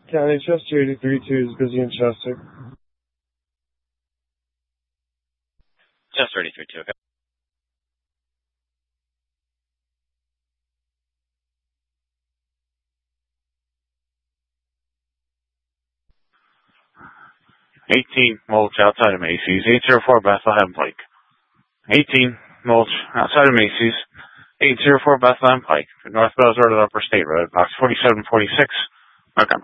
County Chester 83-2 is busy in Chester. Chester 83-2, okay. Mulch outside of Macy's, 804 Bethlehem Pike. 18 Mulch outside of Macy's, 804 Bethlehem Pike, northbound Road at Upper State Road, box 4746. Okay.